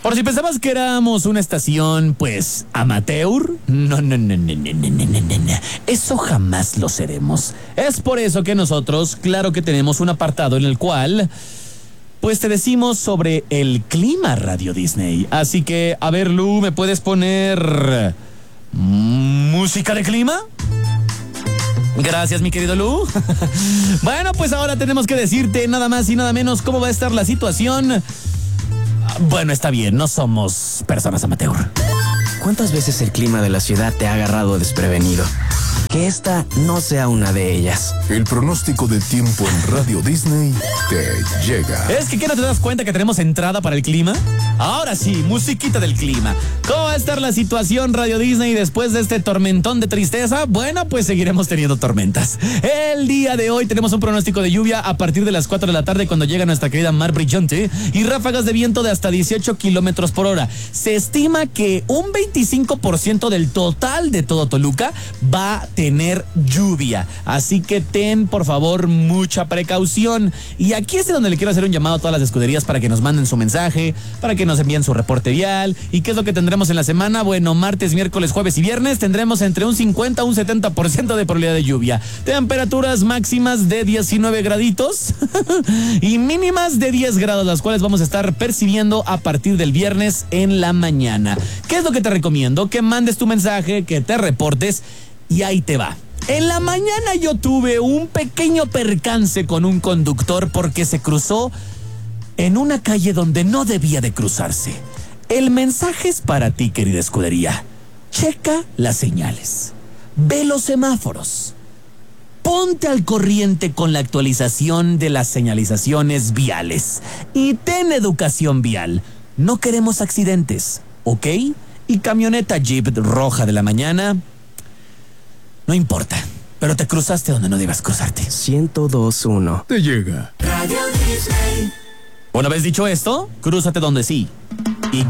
Por si pensabas que éramos una estación, pues, amateur, no. Eso jamás lo seremos. Es por eso que nosotros, claro que tenemos un apartado en el cual, pues, te decimos sobre el clima, Radio Disney. Así que, a ver, Lu, ¿me puedes poner música de clima? Gracias, mi querido Lu. Bueno, pues ahora tenemos que decirte nada más y nada menos cómo va a estar la situación. Bueno, está bien, no somos personas amateur. ¿Cuántas veces el clima de la ciudad te ha agarrado desprevenido? Que esta no sea una de ellas. El pronóstico del tiempo en Radio Disney te llega. ¿Es que no te das cuenta que tenemos entrada para el clima? Ahora sí, musiquita del clima. ¿Cómo va a estar la situación, Radio Disney, después de este tormentón de tristeza? Bueno, pues seguiremos teniendo tormentas. El día de hoy tenemos un pronóstico de lluvia a partir de las 4 de la tarde cuando llega nuestra querida mar brillante y ráfagas de viento de hasta 18 kilómetros por hora. Se estima que un 25% del total de todo Toluca va a tener lluvia. Así que ten, por favor, mucha precaución. Y aquí es de donde le quiero hacer un llamado a todas las escuderías para que nos manden su mensaje, para que nos envíen su reporte vial. ¿Y qué es lo que tendremos en la semana? Bueno, martes, miércoles, jueves y viernes tendremos entre un 50 a un 70% de probabilidad de lluvia. Temperaturas máximas de 19 graditos y mínimas de 10 grados, las cuales vamos a estar percibiendo a partir del viernes en la mañana. ¿Qué es lo que te recomiendo? Que mandes tu mensaje, que te reportes. Y ahí te va. En la mañana yo tuve un pequeño percance con un conductor porque se cruzó en una calle donde no debía de cruzarse. El mensaje es para ti, querida escudería. Checa las señales. Ve los semáforos. Ponte al corriente con la actualización de las señalizaciones viales. Y ten educación vial. No queremos accidentes, ¿ok? Y camioneta Jeep roja de la mañana... No importa, pero te cruzaste donde no debas cruzarte. 102.1 Te llega. Radio Disney. Una vez dicho esto, crúzate donde sí.